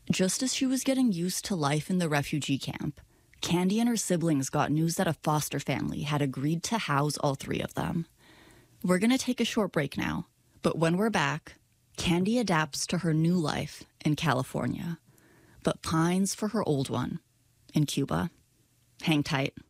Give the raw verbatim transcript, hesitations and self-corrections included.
Just as she was getting used to life in the refugee camp, Candy and her siblings got news that a foster family had agreed to house all three of them. We're going to take a short break now, but when we're back, Candy adapts to her new life in California, but pines for her old one in Cuba. Hang tight.